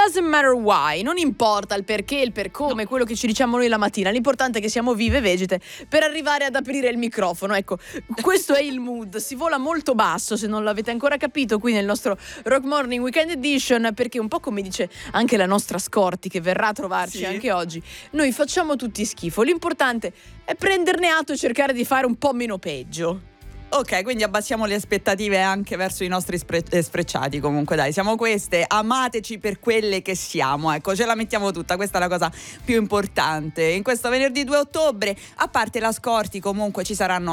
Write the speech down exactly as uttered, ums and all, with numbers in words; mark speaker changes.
Speaker 1: doesn't matter why, non importa il perché, il per come, no. quello che ci diciamo noi la mattina, l'importante è che siamo vive e vegete per arrivare ad aprire il microfono. Ecco, questo è il mood, si vola molto basso se non l'avete ancora capito qui nel nostro Rock Morning Weekend Edition, perché un po' come dice anche la nostra Scorti che verrà a trovarci sì. anche oggi, noi facciamo tutti schifo, l'importante è prenderne atto e cercare di fare un po' meno peggio.
Speaker 2: Ok, quindi abbassiamo le aspettative anche verso i nostri spre- sfrecciati. Comunque dai, siamo queste, amateci per quelle che siamo, ecco, ce la mettiamo tutta, questa è la cosa più importante. In questo venerdì due ottobre, a parte la Scorti, comunque ci saranno